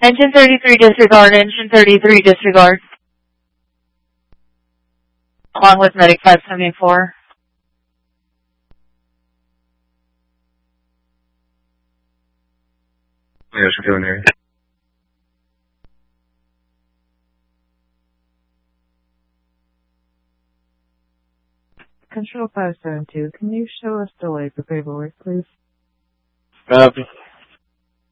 Engine 33 disregard, engine 33 disregard. Along with medic 574. Yes, we're doing there. Control 572, can you show us delay for paperwork, please? Copy.